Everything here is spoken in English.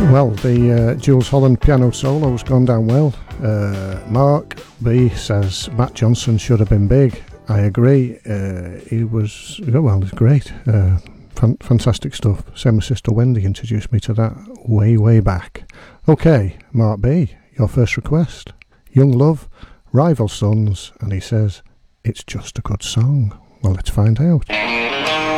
Well, the Jules Holland piano solo's gone down well. Mark B says Matt Johnson should have been big. I agree. He was, well, he's great. Fantastic stuff. Same as Sister Wendy introduced me to that way back. Okay, Mark B, your first request. Young Love, Rival Sons, and he says, it's just a good song. Well, let's find out.